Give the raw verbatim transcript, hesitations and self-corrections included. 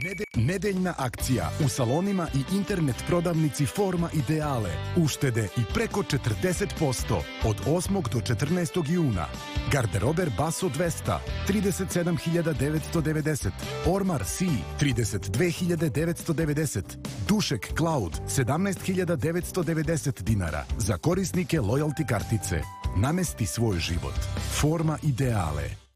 Nedeljna akcija u salonima i internet prodavnici Forma Ideale. Uštede i preko četrdeset posto od osmog do četrnaestog juna. Garderober Basso dvesta, trideset sedam hiljada devetsto devedeset. Ormar C, trideset dve hiljade devetsto devedeset. Dušek Cloud, sedamnaest hiljada devetsto devedeset dinara. Za korisnike loyalty kartice. Namesti svoj život. Forma Ideale.